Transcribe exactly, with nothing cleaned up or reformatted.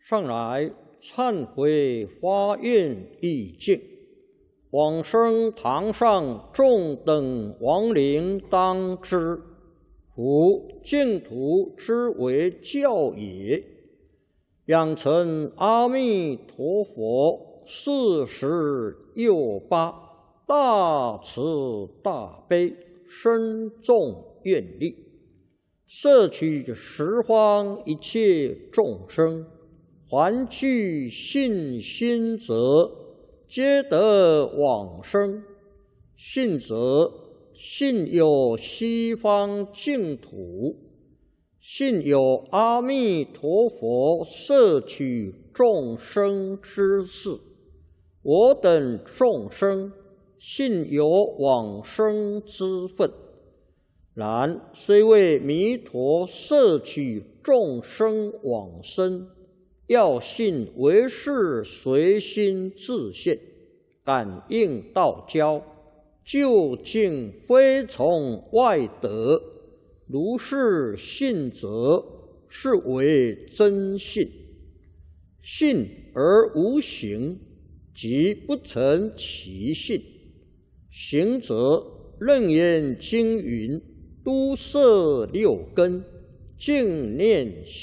上来忏悔发愿意境，往生堂上众等亡灵当知，夫净土之为教也。养成阿弥陀佛四十又八大慈大悲深重愿力，摄取十方一切众生，还具信心者，皆得往生。信者，信有西方净土，信有阿弥陀佛摄取众生之事。我等众生信有往生之分，然虽为弥陀摄取众生往生，要信唯是随心自现，感应道交，究竟非从外得。如是信者，是为真信。信而无行，即不成其信。行者，楞严经云：都摄六根，净念